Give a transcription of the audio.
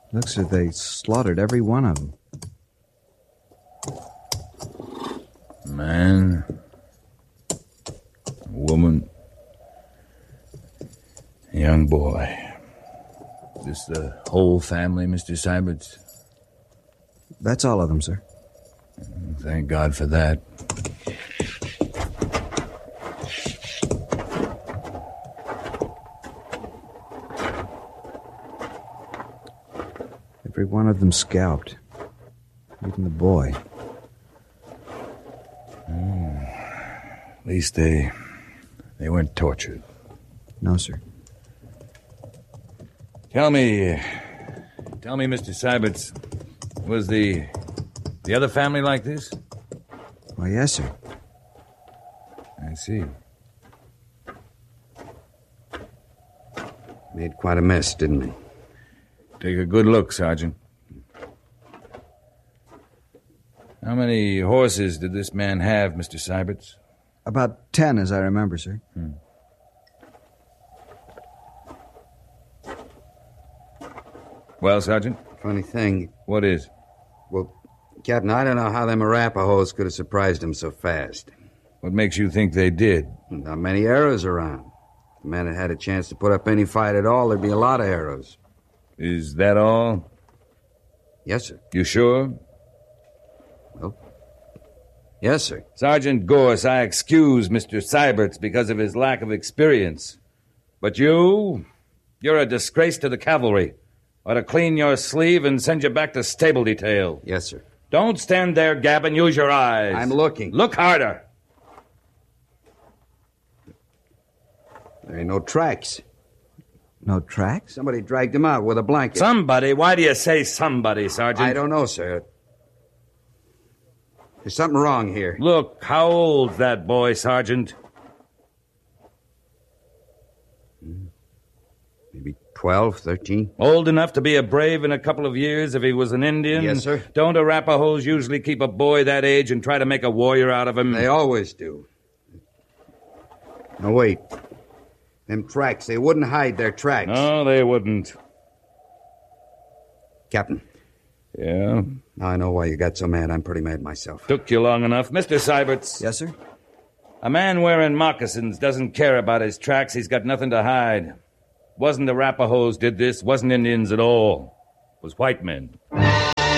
Looks as if they slaughtered every one of them. Man, woman, young boy. This the whole family, Mr. Syberts? That's all of them, sir. Thank God for that. Every one of them scalped. Even the boy. At least they weren't tortured. No, sir. Tell me, Mr. Syberts, was the other family like this? Why, yes, sir. I see. Made quite a mess, didn't he? Take a good look, Sergeant. How many horses did this man have, Mr. Syberts? About 10, as I remember, sir. Well, Sergeant? Funny thing. What is? Well, Captain, I don't know how them Arapahoes could have surprised him so fast. What makes you think they did? Not many arrows around. If the man had had a chance to put up any fight at all, there'd be a lot of arrows. Is that all? Yes, sir. You sure? Well, yes, sir. Sergeant Gorse, I excuse Mr. Syberts because of his lack of experience. But you're a disgrace to the cavalry. Ought to clean your sleeve and send you back to stable detail. Yes, sir. Don't stand there, gabbing. Use your eyes. I'm looking. Look harder. There ain't no tracks. No tracks? Somebody dragged him out with a blanket. Somebody? Why do you say somebody, Sergeant? I don't know, sir. There's something wrong here. Look, how old's that boy, Sergeant? Maybe 12, 13. Old enough to be a brave in a couple of years if he was an Indian? Yes, sir. Don't Arapahoes usually keep a boy that age and try to make a warrior out of him? They always do. No, wait. Them tracks, they wouldn't hide their tracks. No, they wouldn't. Captain. Yeah? Now I know why you got so mad. I'm pretty mad myself. Took you long enough. Mr. Syberts. Yes, sir? A man wearing moccasins doesn't care about his tracks. He's got nothing to hide. Wasn't the Arapahoes did this. Wasn't Indians at all. It was white men.